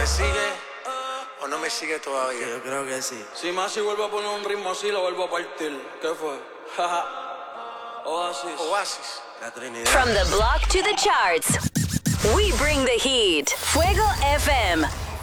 ¿Me sigue o no me sigue todavía? Yo creo que sí. Si Masi vuelve a poner un ritmo así, lo vuelvo a partir. ¿Qué fue? Oasis. Oasis. La Trinidad. From the block to the charts, we bring the heat. Fuego FM.